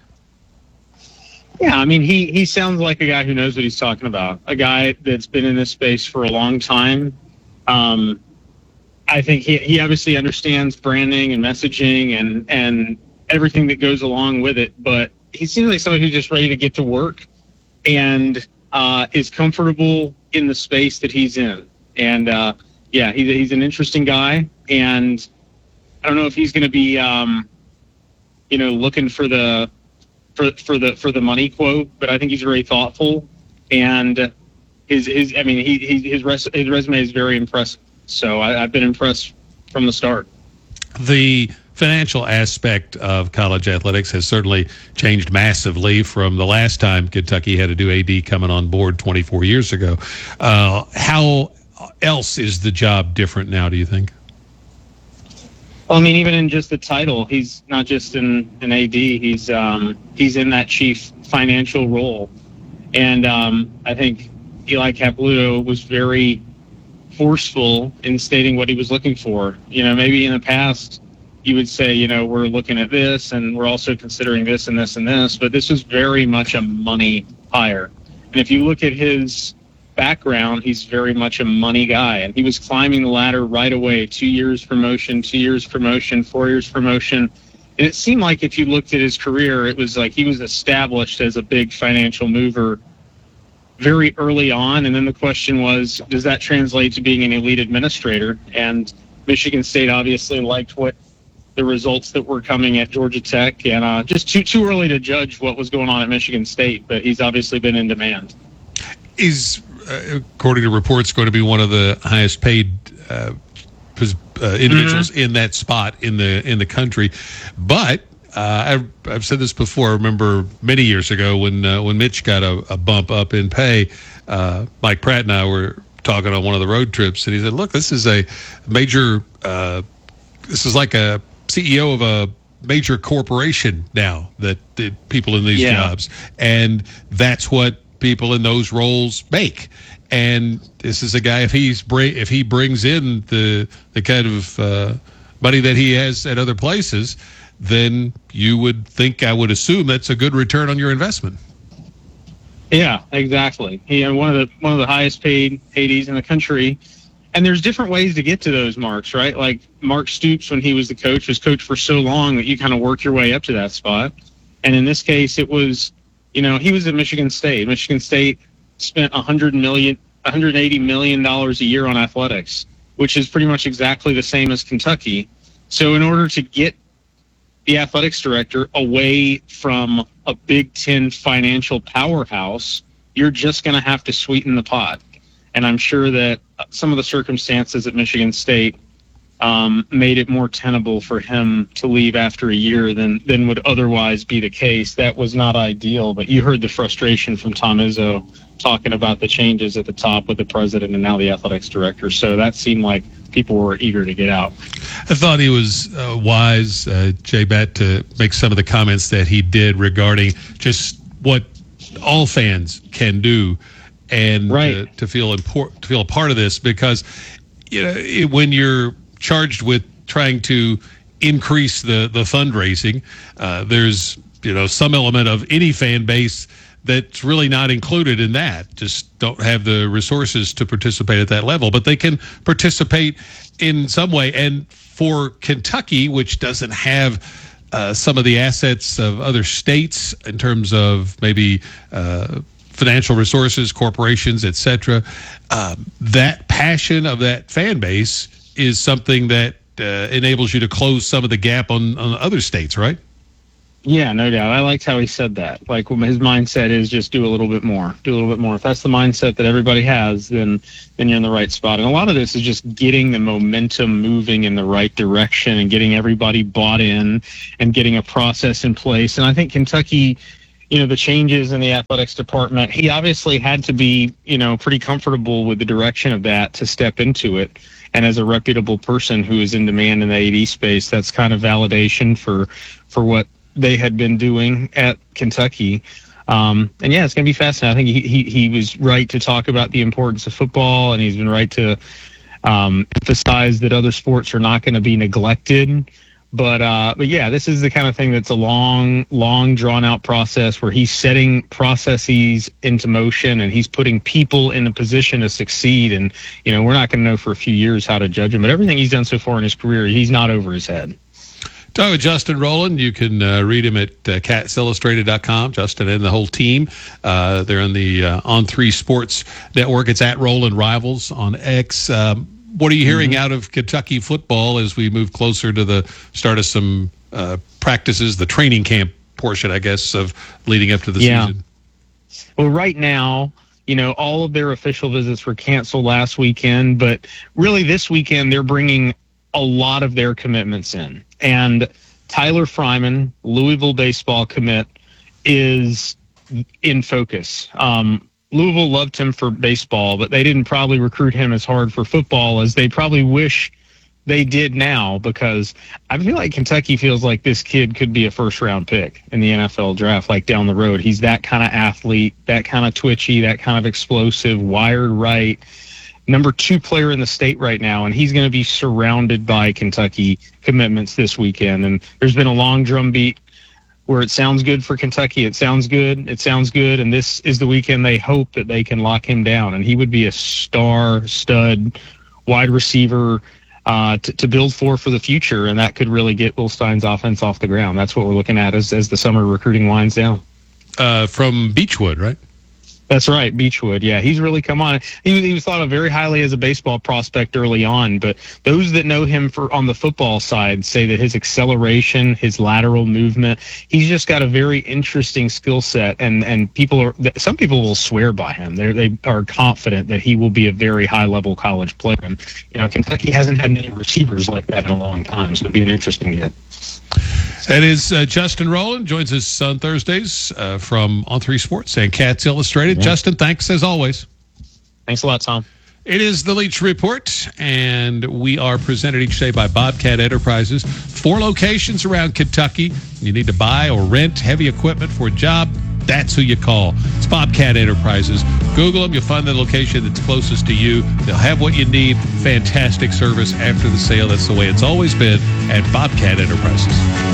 Yeah, I mean, he, he sounds like a guy who knows what he's talking about, a guy that's been in this space for a long time. Um, I think he, he obviously understands branding and messaging and, and everything that goes along with it, but he seems like somebody who's just ready to get to work and uh, is comfortable in the space that he's in. And, uh, yeah, he's, he's an interesting guy, and I don't know if he's going to be, um, you know, looking for the for for the for the money quote, but I think he's very thoughtful, and his his I mean he, he his res, his resume is very impressive. So I, I've been impressed from the start. The financial aspect of college athletics has certainly changed massively from the last time Kentucky had a new A D coming on board twenty-four years ago. Uh, how else is the job different now, do you think? Well, I mean, even in just the title, he's not just in an A D. He's um, he's in that chief financial role, and um, I think Eli Caputo was very forceful in stating what he was looking for. You know, maybe in the past you would say, you know, we're looking at this, and we're also considering this and this and this, but this was very much a money hire. And if you look at his background, he's very much a money guy, and he was climbing the ladder right away. Two years promotion, two years promotion, four years promotion, and it seemed like if you looked at his career, it was like he was established as a big financial mover very early on. And then the question was, does that translate to being an elite administrator? And Michigan State obviously liked what the results that were coming at Georgia Tech, and uh, just too too early to judge what was going on at Michigan State, but he's obviously been in demand. Is Uh, according to reports, going to be one of the highest paid uh, uh, individuals mm-hmm. in that spot in the in the country. But uh, I've, I've said this before. I remember many years ago when uh, when Mitch got a, a bump up in pay. Uh, Mike Pratt and I were talking on one of the road trips, and he said, "Look, this is a major. Uh, this is like a C E O of a major corporation now. That the people in these yeah. jobs, and that's what people in those roles make." And this is a guy, if he's bra- if he brings in the the kind of uh, money that he has at other places, then you would think, I would assume, that's a good return on your investment. Yeah, exactly. He had one of the one of the highest paid A Ds in the country, and there's different ways to get to those marks, right? Like Mark Stoops, when he was the coach, was coach for so long that you kind of work your way up to that spot. And in this case, it was, you know, he was at Michigan State. Michigan State spent one hundred million, one hundred eighty million dollars a year on athletics, which is pretty much exactly the same as Kentucky. So in order to get the athletics director away from a Big Ten financial powerhouse, you're just going to have to sweeten the pot. And I'm sure that some of the circumstances at Michigan State um, made it more tenable for him to leave after a year than, than would otherwise be the case. That was not ideal, but you heard the frustration from Tom Izzo talking about the changes at the top with the president and now the athletics director. So that seemed like people were eager to get out. I thought he was uh, wise, uh, Jay Batt, to make some of the comments that he did regarding just what all fans can do and right. uh, to feel important, to feel a part of this, because you know it, when you're charged with trying to increase the the fundraising, uh, there's you know some element of any fan base that's really not included in that, just don't have the resources to participate at that level, but they can participate in some way. And for Kentucky, which doesn't have uh, some of the assets of other states in terms of maybe uh, financial resources, corporations, et cetera. Uh, that passion of that fan base is something that uh, enables you to close some of the gap on, on other states, right? Yeah, no doubt. I liked how he said that. Like, when his mindset is just do a little bit more, do a little bit more. If that's the mindset that everybody has, then then you're in the right spot. And a lot of this is just getting the momentum moving in the right direction and getting everybody bought in and getting a process in place. And I think Kentucky, you know, the changes in the athletics department, he obviously had to be, you know, pretty comfortable with the direction of that to step into it. And as a reputable person who is in demand in the A D space, that's kind of validation for for what they had been doing at Kentucky. Um, and yeah, it's going to be fascinating. I think he, he, he was right to talk about the importance of football, and he's been right to um, emphasize that other sports are not going to be neglected. But, uh, but yeah, this is the kind of thing that's a long, long drawn out process where he's setting processes into motion and he's putting people in a position to succeed. And, you know, we're not going to know for a few years how to judge him, but everything he's done so far in his career, he's not over his head. Talking with Justin Rowland. You can uh, read him at uh, cats illustrated dot com. Justin and the whole team. Uh, they're on the uh, On three Sports Network. It's at Rowland Rivals on X. Um, what are you hearing mm-hmm. out of Kentucky football as we move closer to the start of some uh, practices, the training camp portion, I guess, of leading up to the yeah. season? Well, right now, you know, all of their official visits were canceled last weekend, but really this weekend they're bringing a lot of their commitments in. And Tyler Fryman, Louisville baseball commit, is in focus. Um, Louisville loved him for baseball, but they didn't probably recruit him as hard for football as they probably wish they did now, because I feel like Kentucky feels like this kid could be a first-round pick in the N F L draft, like down the road. He's that kind of athlete, that kind of twitchy, that kind of explosive, wired right. Number two player in the state right now, and he's going to be surrounded by Kentucky commitments this weekend. And there's been a long drumbeat where it sounds good for Kentucky. It sounds good. It sounds good. And this is the weekend they hope that they can lock him down. And he would be a star, stud, wide receiver uh, to, to build for for the future. And that could really get Will Stein's offense off the ground. That's what we're looking at as, as the summer recruiting winds down. Uh, from Beechwood, right? That's right, Beechwood. Yeah, he's really come on. He, he was thought of very highly as a baseball prospect early on, but those that know him for on the football side say that his acceleration, his lateral movement, he's just got a very interesting skill set, and and people are some people will swear by him. They they are confident that he will be a very high level college player. And you know, Kentucky hasn't had many receivers like that in a long time, so it'll be an interesting get. That is uh, Justin Rowland, joins us on Thursdays uh, from On three Sports and Cats Illustrated. Yeah. Justin, thanks as always. Thanks a lot, Tom. It is the Leach Report, and we are presented each day by Bobcat Enterprises. Four locations around Kentucky. You need to buy or rent heavy equipment for a job, that's who you call. It's Bobcat Enterprises. Google them. You'll find the location that's closest to you. They'll have what you need. Fantastic service after the sale. That's the way it's always been at Bobcat Enterprises.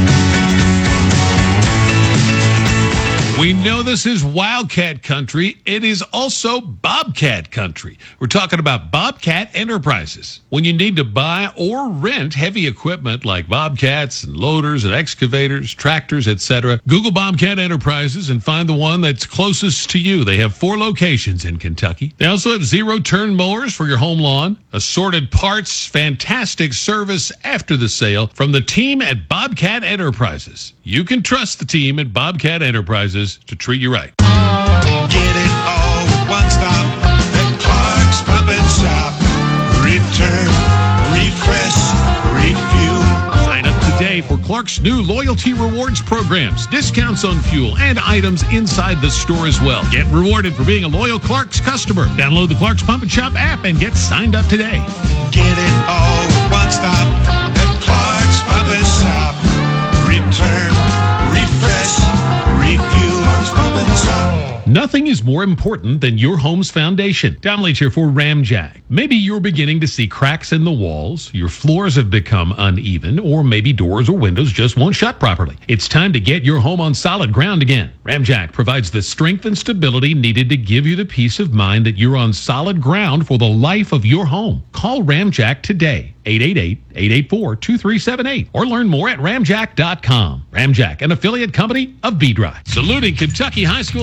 We know this is Wildcat country. It is also Bobcat country. We're talking about Bobcat Enterprises. When you need to buy or rent heavy equipment like bobcats and loaders and excavators, tractors, et cetera, Google Bobcat Enterprises and find the one that's closest to you. They have four locations in Kentucky. They also have zero-turn mowers for your home lawn, assorted parts, fantastic service after the sale from the team at Bobcat Enterprises. You can trust the team at Bobcat Enterprises to treat you right. Get it all with one stop at Clark's Pump and Shop. Return, refresh, refuel. Sign up today for Clark's new loyalty rewards programs, discounts on fuel, and items inside the store as well. Get rewarded for being a loyal Clark's customer. Download the Clark's Pump and Shop app and get signed up today. Get it all with one stop at Clark's Pump and Shop. Return, refresh, refuel. Nothing is more important than your home's foundation. Tom Leach here for Ramjack. Maybe you're beginning to see cracks in the walls, your floors have become uneven, or maybe doors or windows just won't shut properly. It's time to get your home on solid ground again. Ramjack provides the strength and stability needed to give you the peace of mind that you're on solid ground for the life of your home. Call Ramjack today, eight eight eight, eight eight four, two three seven eight, or learn more at ramjack dot com. Ramjack, an affiliate company of B-Drive. Saluting Kentucky high school athletes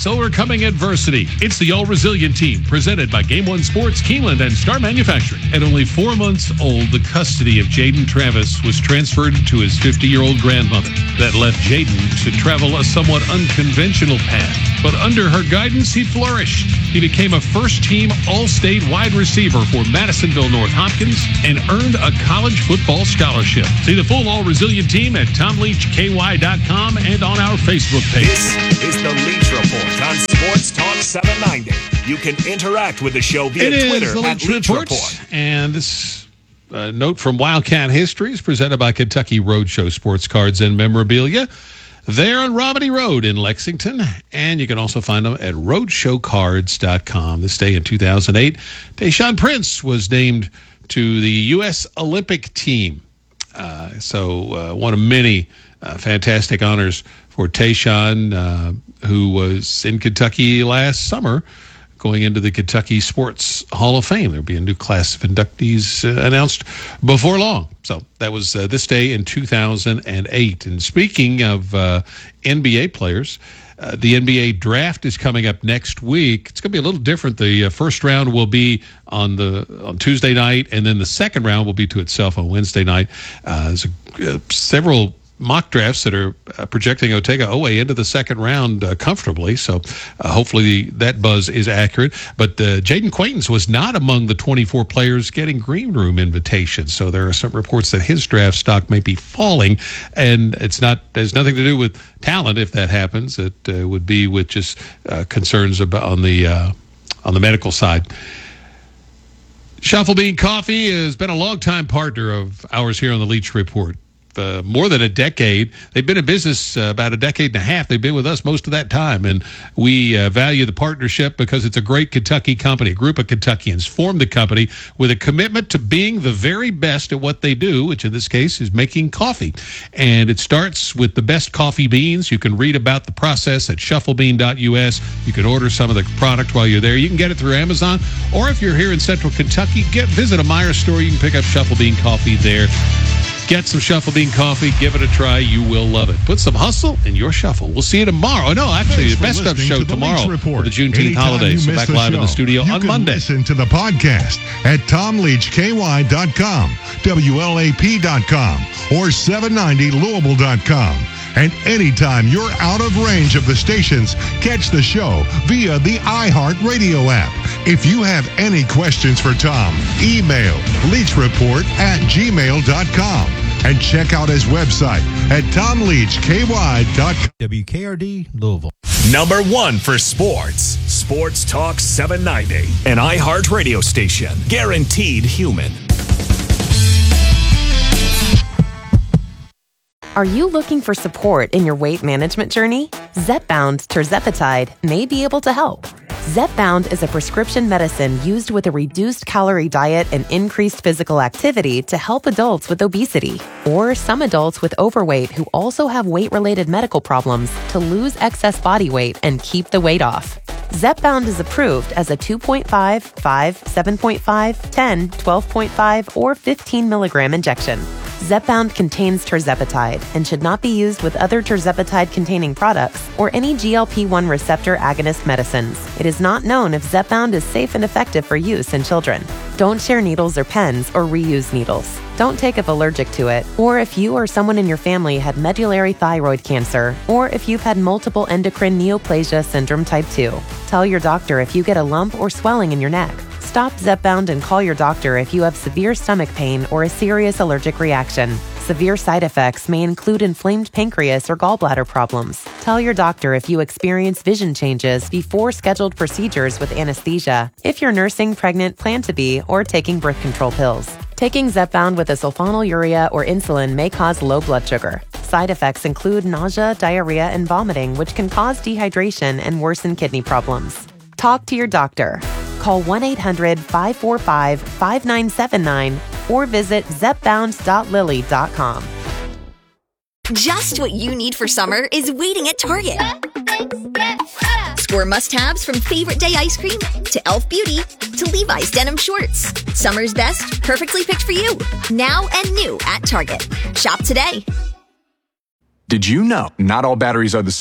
overcoming adversity. It's the All Resilient Team, presented by Game One Sports, Keeneland, and Star Manufacturing. At only four months old, the custody of Jaden Travis was transferred to his fifty-year-old grandmother. That left Jaden to travel a somewhat unconventional path. But under her guidance, he flourished. He became a first-team All-State wide receiver for Madisonville North Hopkins and earned a college football scholarship. See the full All Resilient Team at tom leach k y dot com and on our Facebook page. This is the Leach Report on Sports Talk seven ninety. You can interact with the show via It Twitter is the at Leach Leach Report. Report. And this uh, note from Wildcat History is presented by Kentucky Roadshow Sports Cards and Memorabilia. They're on Robiny Road in Lexington, and you can also find them at roadshow cards dot com. This day in two thousand eight, Tayshaun Prince was named to the U S Olympic team. Uh, so uh, one of many uh, fantastic honors for Tayshaun, uh, who was in Kentucky last summer, going into the Kentucky Sports Hall of Fame. There'll be a new class of inductees uh, announced before long. So that was uh, this day in two thousand eight. And speaking of uh, N B A players, uh, the N B A draft is coming up next week. It's going to be a little different. The uh, first round will be on the on Tuesday night, and then the second round will be to itself on Wednesday night. Uh, there's a, uh, several mock drafts that are uh, projecting Otega Oweh into the second round uh, comfortably. So uh, hopefully that buzz is accurate. But uh, Jaden Quaintance was not among the twenty-four players getting green room invitations. So there are some reports that his draft stock may be falling, and it's not has nothing to do with talent. If that happens, it uh, would be with just uh, concerns about on the uh, on the medical side. Shuffle Bean Coffee has been a longtime partner of ours here on the Leach Report. Uh, more than a decade. They've been in business uh, about a decade and a half. They've been with us most of that time, and we uh, value the partnership because it's a great Kentucky company. A group of Kentuckians formed the company with a commitment to being the very best at what they do, which in this case is making coffee. And it starts with the best coffee beans. You can read about the process at shuffle bean dot u s. You can order some of the product while you're there. You can get it through Amazon, or if you're here in Central Kentucky, get visit a Meijer store. You can pick up Shuffle Bean Coffee there. Get some Shuffle Bean Coffee. Give it a try. You will love it. Put some hustle in your shuffle. We'll see you tomorrow. No, actually, the Best Of show to tomorrow for the Juneteenth holidays. So back live in the studio you on can Monday. Listen to the podcast at tom leach k y dot com, w l a p dot com, or seven ninety louisville dot com. And anytime you're out of range of the stations, catch the show via the iHeartRadio app. If you have any questions for Tom, email leachreport at gmail dot com and check out his website at tom leach k y dot com. W K R D Louisville. Number one for sports. Sports Talk seven ninety. An iHeart radio station. Guaranteed human. Are you looking for support in your weight management journey? Zepbound tirzepatide may be able to help. Zepbound is a prescription medicine used with a reduced calorie diet and increased physical activity to help adults with obesity or some adults with overweight who also have weight-related medical problems to lose excess body weight and keep the weight off. Zepbound is approved as a two point five, five, seven point five, ten, twelve point five, or fifteen milligram injection. Zepbound contains tirzepatide and should not be used with other tirzepatide-containing products or any G L P one receptor agonist medicines. It is not known if Zepbound is safe and effective for use in children. Don't share needles or pens or reuse needles. Don't take if allergic to it, or if you or someone in your family had medullary thyroid cancer, or if you've had multiple endocrine neoplasia syndrome type two. Tell your doctor if you get a lump or swelling in your neck. Stop Zepbound and call your doctor if you have severe stomach pain or a serious allergic reaction. Severe side effects may include inflamed pancreas or gallbladder problems. Tell your doctor if you experience vision changes before scheduled procedures with anesthesia, if you're nursing, pregnant, plan to be, or taking birth control pills. Taking Zepbound with a sulfonylurea or insulin may cause low blood sugar. Side effects include nausea, diarrhea, and vomiting, which can cause dehydration and worsen kidney problems. Talk to your doctor. Call one eight hundred, five four five, five nine seven nine or visit zepbound dot lilly dot com. Just what you need for summer is waiting at Target. Score must-haves from Favorite Day ice cream to e l f Beauty to Levi's denim shorts. Summer's best, perfectly picked for you. Now and new at Target. Shop today. Did you know not all batteries are the same?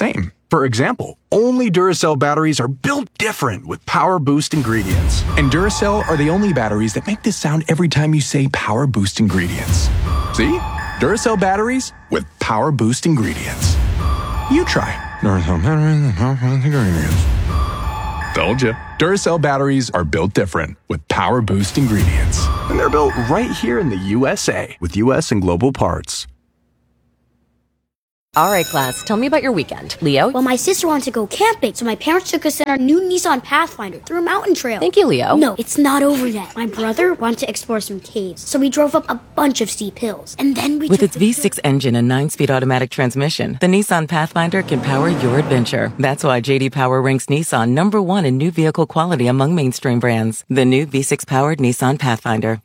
For example, only Duracell batteries are built different with Power Boost ingredients. And Duracell are the only batteries that make this sound every time you say Power Boost ingredients. See? Duracell batteries with Power Boost ingredients. You try. Duracell batteries with Power Boost ingredients. Told you. Duracell batteries are built different with Power Boost ingredients. And they're built right here in the U S A with U S and global parts. All right, class, tell me about your weekend. Leo? Well, my sister wanted to go camping, so my parents took us in our new Nissan Pathfinder through a mountain trail. Thank you, Leo. No, it's not over yet. My brother wanted to explore some caves, so we drove up a bunch of steep hills. And then we With took its the V six engine and nine-speed automatic transmission, the Nissan Pathfinder can power your adventure. That's why J D Power ranks Nissan number one in new vehicle quality among mainstream brands. The new V six-powered Nissan Pathfinder.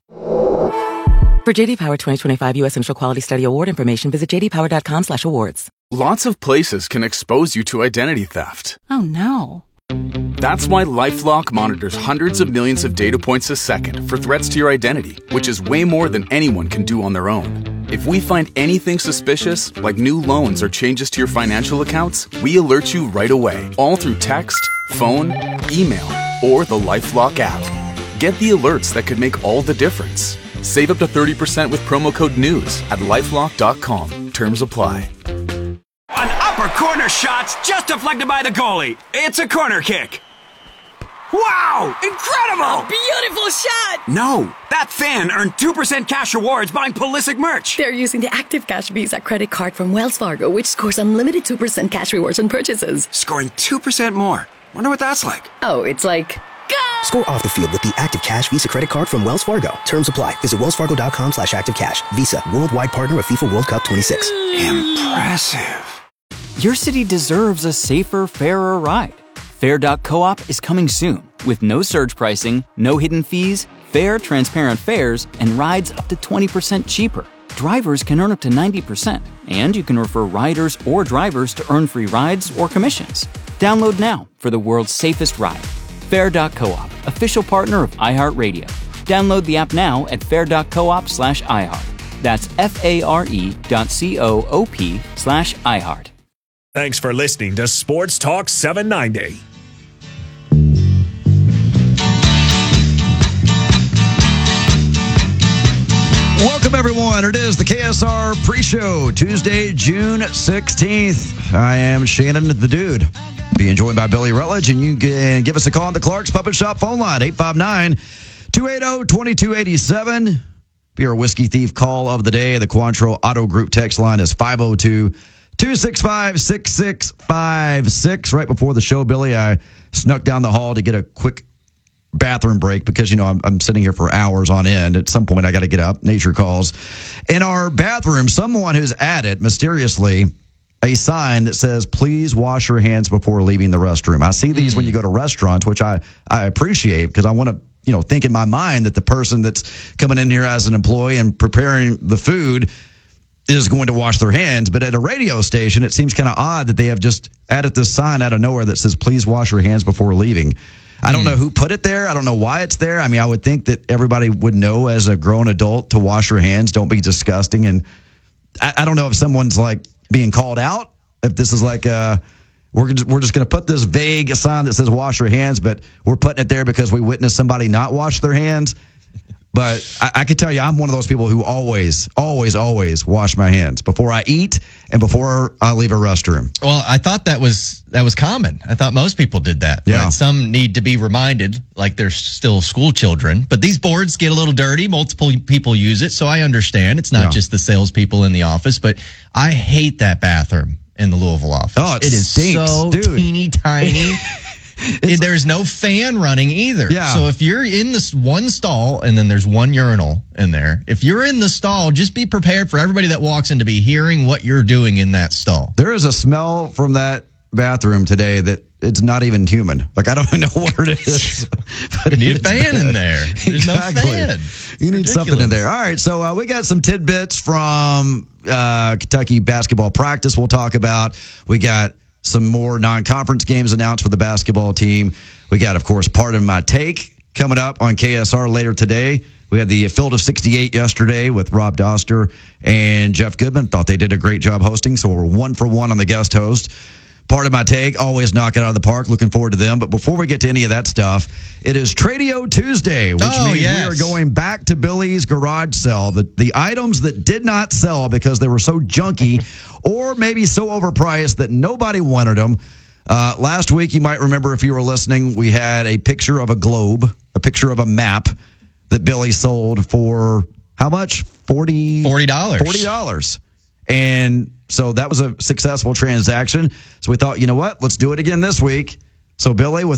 For J D Power twenty twenty-five U S Central Quality Study Award information, visit j d power dot com slash awards. Lots of places can expose you to identity theft. Oh, no. That's why LifeLock monitors hundreds of millions of data points a second for threats to your identity, which is way more than anyone can do on their own. If we find anything suspicious, like new loans or changes to your financial accounts, we alert you right away, all through text, phone, email, or the LifeLock app. Get the alerts that could make all the difference. Save up to thirty percent with promo code NEWS at lifelock dot com. Terms apply. An upper corner shot's just deflected by the goalie. It's a corner kick. Wow! Incredible! A beautiful shot! No, that fan earned two percent cash rewards buying Pulisic merch. They're using the Active Cash Visa credit card from Wells Fargo, which scores unlimited two percent cash rewards on purchases. Scoring two percent more. Wonder what that's like. Oh, it's like... Score off the field with the Active Cash Visa credit card from Wells Fargo. Terms apply. Visit wells fargo dot com slash active cash. Visa, worldwide partner of FIFA World Cup twenty-six. Impressive. Your city deserves a safer, fairer ride. Fair dot coop is coming soon with no surge pricing, no hidden fees, fair, transparent fares, and rides up to twenty percent cheaper. Drivers can earn up to ninety percent, and you can refer riders or drivers to earn free rides or commissions. Download now for the world's safest ride. Fair dot coop, official partner of iHeartRadio. Download the app now at fair dot coop slash iHeart. That's F-A-R-E dot C-O-O-P slash iHeart. Thanks for listening to Sports Talk seven ninety. Welcome, everyone. It is the K S R pre-show, Tuesday, June sixteenth. I am Shannon the Dude. Being joined by Billy Rutledge, and you can give us a call on the Clark's Puppet Shop phone line, eight five nine, two eight zero, two two eight seven. Be our Whiskey Thief call of the day. The Quantro Auto Group text line is five oh two, two six five, six six five six. Right before the show, Billy, I snuck down the hall to get a quick bathroom break because, you know, I'm, I'm sitting here for hours on end. At some point, I got to get up. Nature calls. In our bathroom, someone who's added, mysteriously, a sign that says, please wash your hands before leaving the restroom. I see these mm. when you go to restaurants, which I, I appreciate because I want to, you know, think in my mind that the person that's coming in here as an employee and preparing the food is going to wash their hands. But at a radio station, it seems kind of odd that they have just added this sign out of nowhere that says, please wash your hands before leaving. I don't know who put it there. I don't know why it's there. I mean, I would think that everybody would know as a grown adult to wash your hands. Don't be disgusting. And I, I don't know if someone's like being called out, if this is like, uh, we're just, we're just going to put this vague sign that says wash your hands, but we're putting it there because we witnessed somebody not wash their hands. But I, I can tell you, I'm one of those people who always, always, always wash my hands before I eat and before I leave a restroom. Well, I thought that was that was common. I thought most people did that. Yeah. But some need to be reminded, like they're still school children. But these boards get a little dirty. Multiple people use it, so I understand. It's not Yeah. just the salespeople in the office. But I hate that bathroom in the Louisville office. Oh, it it is stinks, so dude. teeny tiny. It, there's no fan running either. Yeah. So if you're in this one stall and then there's one urinal in there, if you're in the stall, just be prepared for everybody that walks in to be hearing what you're doing in that stall. There is a smell from that bathroom today that it's not even human. Like, I don't even know what it is. You need a fan in there. There's Exactly. no fan. You need Ridiculous. something in there. All right, so uh, we got some tidbits from uh, Kentucky basketball practice we'll talk about. We got some more non-conference games announced for the basketball team. We got, of course, Pardon My Take coming up on K S R later today. We had the Field of sixty-eight yesterday with Rob Doster and Jeff Goodman. Thought they did a great job hosting, so we're one for one on the guest host. part of my take. Always knock it out of the park. Looking forward to them. But before we get to any of that stuff, it is Tradio Tuesday, which Oh, means yes. we are going back to Billy's garage sale. The, the items that did not sell because they were so junky or maybe so overpriced that nobody wanted them. Uh, last week, you might remember if you were listening, we had a picture of a globe, a picture of a map that Billy sold for how much? forty forty dollars. forty dollars. And so that was a successful transaction. So we thought, you know what? Let's do it again this week. So, Billy, with